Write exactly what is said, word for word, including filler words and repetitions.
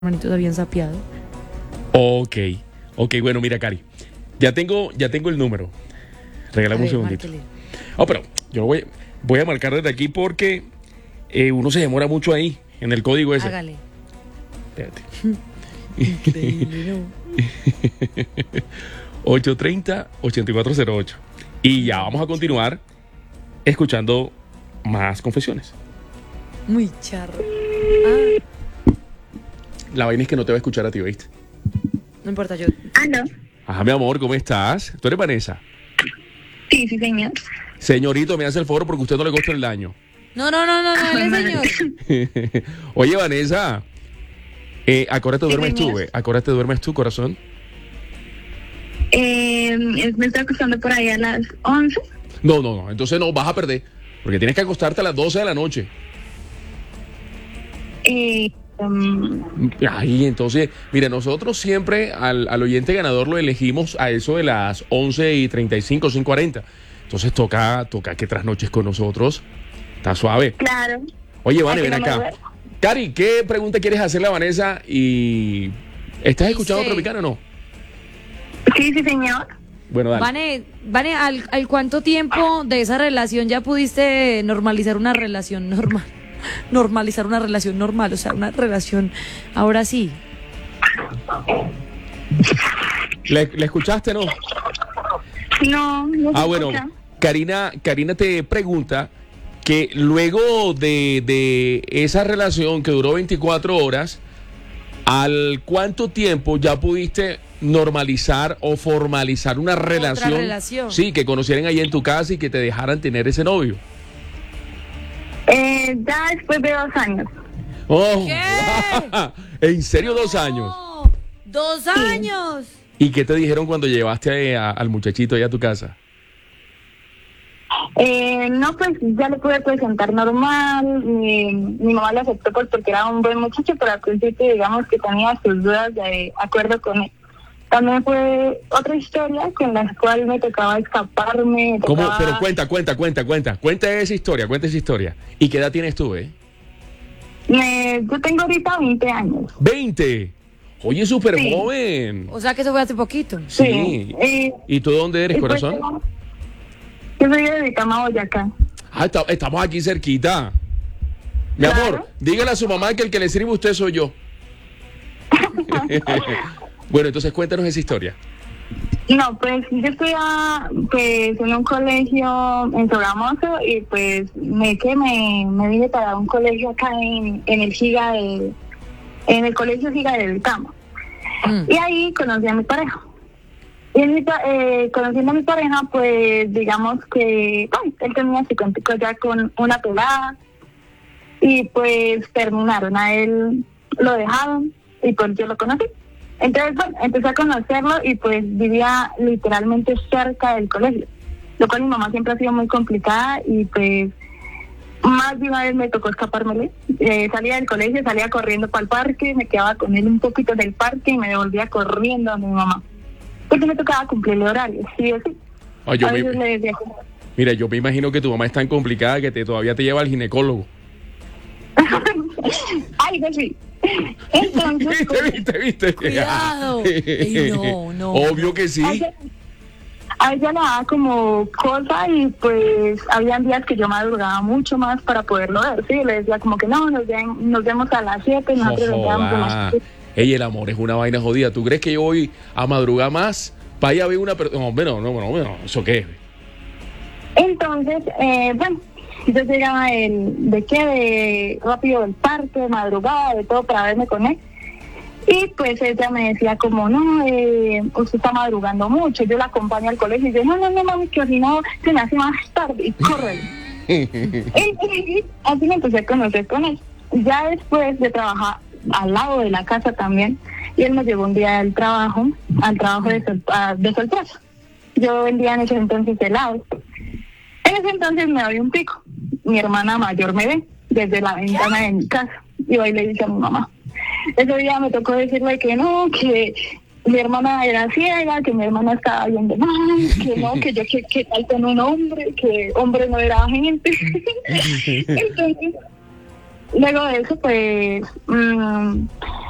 hermanitos habían sapeado. Ok, ok, bueno, mira, Cari, ya tengo, ya tengo el número. Regálame un segundito. Márquele. Oh, pero yo voy, voy a marcar desde aquí porque eh, uno se demora mucho ahí, en el código ese. Hágale. Espérate. Increíble, ¿no? ocho treinta, ochenta y cuatro cero ocho. Y ya vamos a continuar escuchando más confesiones. Muy charro. Ah, La vaina es que no te va a escuchar a ti, ¿viste? no importa, yo. ¿Aló? Ajá, mi amor, ¿cómo estás? ¿Tú eres Vanessa? Sí, sí, señor. Señorito, me hace el favor porque a usted no le gusta el daño. No, no, no, no, no, él es señor. Oye, Vanessa, eh, ¿a qué hora te Sí, duermes tú, señor. eh? ¿A qué hora te duermes tú, corazón? Eh, me estoy acostando por ahí a las once. No, no, no, entonces no, vas a perder. Porque tienes que acostarte a las doce de la noche. Eh, um, Ay, entonces, mira, nosotros siempre al, al oyente ganador lo elegimos a eso de las once y treinta y cinco, cinco cuarenta. Entonces toca, toca que trasnoches con nosotros. Está suave. claro. Oye, Vane, Aquí ven no me acá. duermo. Cari, ¿qué pregunta quieres hacerle a Vanessa? Y ¿estás escuchando Dice- Tropicana o no? Sí, sí, señor. Bueno, dale. Vane, Vane, ¿al, al cuánto tiempo de esa relación ya pudiste normalizar una relación normal? Normalizar una relación normal, o sea, una relación, ahora sí. ¿Le, le escuchaste, no? No, no se Ah, bueno, escucha. Karina, Karina te pregunta que luego de, de esa relación que duró veinticuatro horas, ¿al cuánto tiempo ya pudiste normalizar o formalizar una relación? relación. Sí, que conocieran ahí en tu casa y que te dejaran tener ese novio. Eh, ya después de dos años. Oh, ¿Qué? ¿En serio dos años? No, dos años. ¿Y qué te dijeron cuando llevaste a- al muchachito ahí a tu casa? Eh, no, pues ya le pude presentar normal. Mi, mi mamá lo aceptó pues, porque era un buen muchacho, pero al principio digamos que tenía sus dudas de acuerdo con él. También fue otra historia con la cual me tocaba escaparme. me ¿Cómo? tocaba- Pero cuenta, cuenta, cuenta, cuenta. Cuenta esa historia, cuenta esa historia. ¿Y qué edad tienes tú, eh? Me- yo tengo ahorita veinte años. veinte. Oye, súper Sí. joven. O sea que eso fue hace poquito. Sí. Eh, ¿Y tú de dónde eres, y pues, corazón? yo soy de Vitama, Boyacá. Ah, está- estamos aquí cerquita. Mi Claro. amor, dígale a su mamá que el que le sirve a usted soy yo. Bueno, entonces cuéntanos esa historia. No, pues yo estudiaba pues, en un colegio en Sogamoso y pues me que me, me vine para un colegio acá en, en el Giga de, en el colegio Giga del Vitama. Mm. Y ahí conocí a mi pareja. Y en mi pa- eh, conociendo a mi pareja, pues digamos que ay, él tenía su cuentico ya con una pelada y pues terminaron. A él lo dejaron y pues yo lo conocí. Entonces, bueno, empecé a conocerlo y pues vivía literalmente cerca del colegio, lo cual mi mamá siempre ha sido muy complicada y pues más de una vez me tocó escapármele. Eh, salía del colegio, salía corriendo para el parque, me quedaba con él un poquito del parque y me devolvía corriendo a mi mamá. Porque me tocaba cumplir el horario, sí o sí. Ah, yo a me- veces le decía como, mira, yo me imagino que tu mamá es tan complicada que te, todavía te lleva al ginecólogo. ay, no, sí. Entonces, ¿Viste, pues, viste, viste? Cuidado. Ey, no, no. Obvio que a sí. ella, a ella le daba como cosa y pues habían días que yo madrugaba mucho más para poderlo ver, sí, le decía como que no, nos, ven- nos vemos a las siete, No nosotros nos quedamos a joda. las siete. Ey, el amor es una vaina jodida. ¿Tú crees que yo voy a madrugar más para ir a ver una persona? No, hombre, no, no, no, no, ¿eso qué es? Entonces, eh, bueno, yo llegaba el, de qué, de rápido del parque, de madrugada, de todo para verme con él. Y pues ella me decía como, no, eh, usted está madrugando mucho, yo la acompaño al colegio. Y yo, no, no, no, mami, que si no, se me hace más tarde, y corre. y, y así me empecé a conocer con él. Ya después de trabajar al lado de la casa también, y él me llevó un día al trabajo, al trabajo de, sol, a- de sorpresa. Yo vendía en ese entonces helados. En ese entonces me doy un pico. Mi hermana mayor me ve desde la ventana de mi casa y hoy le dice a mi mamá. Ese día me tocó decirle que no, que mi hermana era ciega, que mi hermana estaba viendo mal, que no, que yo que, que tal con un hombre, que hombre no era gente. Entonces, luego de eso, pues, mmm,